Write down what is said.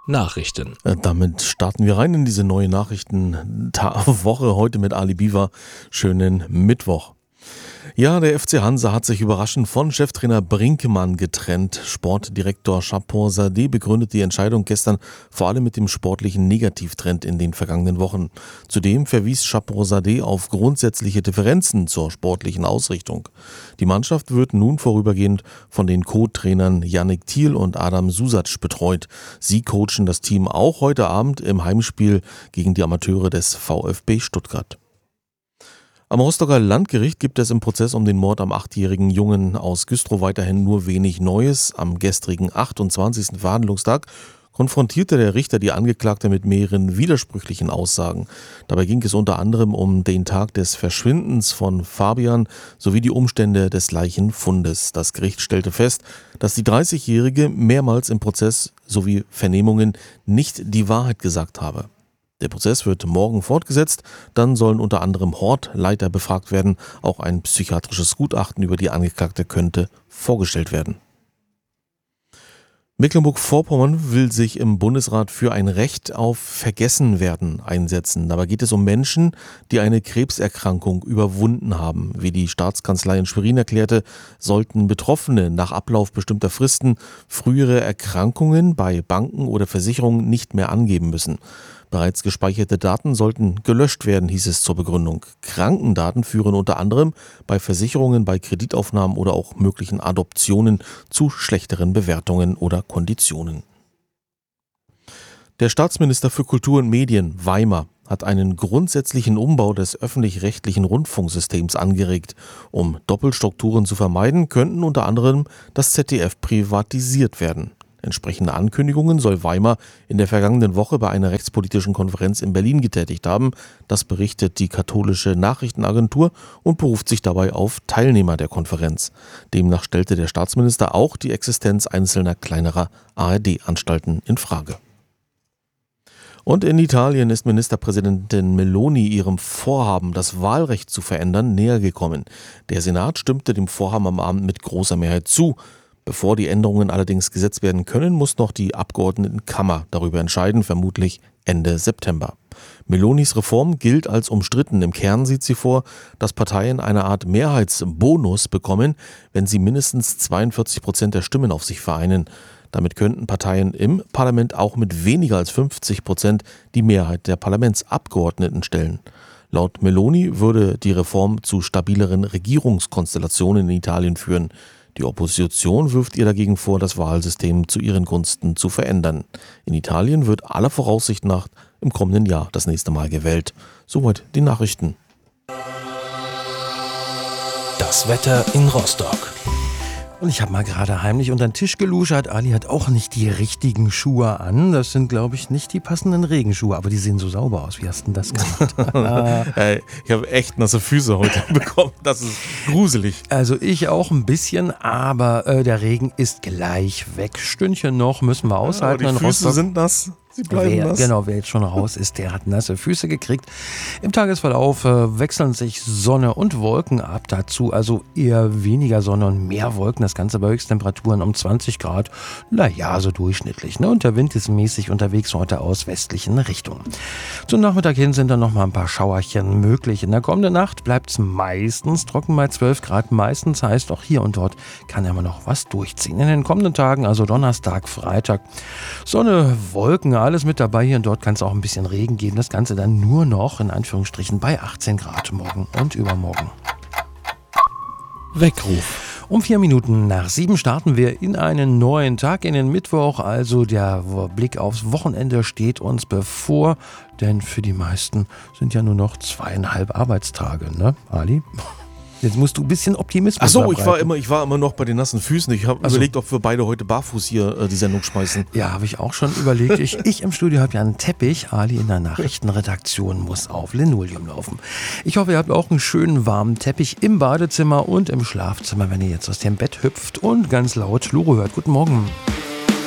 Nachrichten. Damit starten wir rein in diese neue Nachrichtenwoche heute mit Ali Biwa. Schönen Mittwoch. Ja, der FC Hansa hat sich überraschend von Cheftrainer Brinkmann getrennt. Sportdirektor Chapeau-Sadeh begründet die Entscheidung gestern vor allem mit dem sportlichen Negativtrend in den vergangenen Wochen. Zudem verwies Chapeau-Sadeh auf grundsätzliche Differenzen zur sportlichen Ausrichtung. Die Mannschaft wird nun vorübergehend von den Co-Trainern Yannick Thiel und Adam Susac betreut. Sie coachen das Team auch heute Abend im Heimspiel gegen die Amateure des VfB Stuttgart. Am Rostocker Landgericht gibt es im Prozess um den Mord am 8-jährigen Jungen aus Güstrow weiterhin nur wenig Neues. Am gestrigen 28. Verhandlungstag konfrontierte der Richter die Angeklagte mit mehreren widersprüchlichen Aussagen. Dabei ging es unter anderem um den Tag des Verschwindens von Fabian sowie die Umstände des Leichenfundes. Das Gericht stellte fest, dass die 30-Jährige mehrmals im Prozess sowie Vernehmungen nicht die Wahrheit gesagt habe. Der Prozess wird morgen fortgesetzt, dann sollen unter anderem Hortleiter befragt werden, auch ein psychiatrisches Gutachten über die Angeklagte könnte vorgestellt werden. Mecklenburg-Vorpommern will sich im Bundesrat für ein Recht auf Vergessenwerden einsetzen. Dabei geht es um Menschen, die eine Krebserkrankung überwunden haben. Wie die Staatskanzlei in Schwerin erklärte, sollten Betroffene nach Ablauf bestimmter Fristen frühere Erkrankungen bei Banken oder Versicherungen nicht mehr angeben müssen. Bereits gespeicherte Daten sollten gelöscht werden, hieß es zur Begründung. Krankendaten führen unter anderem bei Versicherungen, bei Kreditaufnahmen oder auch möglichen Adoptionen zu schlechteren Bewertungen oder Konditionen. Der Staatsminister für Kultur und Medien, Weimer, hat einen grundsätzlichen Umbau des öffentlich-rechtlichen Rundfunksystems angeregt. Um Doppelstrukturen zu vermeiden, könnten unter anderem das ZDF privatisiert werden. Entsprechende Ankündigungen soll Weimer in der vergangenen Woche bei einer rechtspolitischen Konferenz in Berlin getätigt haben. Das berichtet die katholische Nachrichtenagentur und beruft sich dabei auf Teilnehmer der Konferenz. Demnach stellte der Staatsminister auch die Existenz einzelner kleinerer ARD-Anstalten in Frage. Und in Italien ist Ministerpräsidentin Meloni ihrem Vorhaben, das Wahlrecht zu verändern, näher gekommen. Der Senat stimmte dem Vorhaben am Abend mit großer Mehrheit zu. Bevor die Änderungen allerdings gesetzt werden können, muss noch die Abgeordnetenkammer darüber entscheiden, vermutlich Ende September. Melonis Reform gilt als umstritten. Im Kern sieht sie vor, dass Parteien eine Art Mehrheitsbonus bekommen, wenn sie mindestens 42% der Stimmen auf sich vereinen. Damit könnten Parteien im Parlament auch mit weniger als 50% die Mehrheit der Parlamentsabgeordneten stellen. Laut Meloni würde die Reform zu stabileren Regierungskonstellationen in Italien führen. Die Opposition wirft ihr dagegen vor, das Wahlsystem zu ihren Gunsten zu verändern. In Italien wird aller Voraussicht nach im kommenden Jahr das nächste Mal gewählt. Soweit die Nachrichten. Das Wetter in Rostock. Und ich habe mal gerade heimlich unter den Tisch geluschert. Ali hat auch nicht die richtigen Schuhe an. Das sind, glaube ich, nicht die passenden Regenschuhe. Aber die sehen so sauber aus. Wie hast du denn das gemacht? Ich habe echt nasse Füße heute bekommen. Das ist gruselig. Also ich auch ein bisschen. Aber der Regen ist gleich weg. Stündchen noch müssen wir aushalten. Aber die Füße sind nass. Sie bleiben nass. Genau, wer jetzt schon raus ist, der hat nasse Füße gekriegt. Im Tagesverlauf wechseln sich Sonne und Wolken ab. Dazu also eher weniger Sonne und mehr Wolken. Das Ganze bei Höchsttemperaturen um 20 Grad. Naja, so durchschnittlich. Ne? Und der Wind ist mäßig unterwegs heute aus westlichen Richtungen. Zum Nachmittag hin sind dann noch mal ein paar Schauerchen möglich. In der kommenden Nacht bleibt es meistens trocken bei 12 Grad. Meistens heißt auch hier und dort kann immer noch was durchziehen. In den kommenden Tagen, also Donnerstag, Freitag, Sonne, Wolken, alles mit dabei. Hier und dort kann es auch ein bisschen Regen geben. Das Ganze dann nur noch in Anführungsstrichen bei 18 Grad morgen und übermorgen. Weckruf. Um 4 Minuten nach 7 starten wir in einen neuen Tag, in den Mittwoch. Also der Blick aufs Wochenende steht uns bevor. Denn für die meisten sind ja nur noch 2,5 Arbeitstage, ne, Ali? Jetzt musst du ein bisschen Optimismus Achso, verbreiten. ich war immer noch bei den nassen Füßen. Ich habe überlegt, ob wir beide heute barfuß hier die Sendung schmeißen. Ja, habe ich auch schon überlegt. Ich im Studio habe ja einen Teppich. Ali in der Nachrichtenredaktion muss auf Linoleum laufen. Ich hoffe, ihr habt auch einen schönen warmen Teppich im Badezimmer und im Schlafzimmer, wenn ihr jetzt aus dem Bett hüpft und ganz laut Luro hört. Guten Morgen.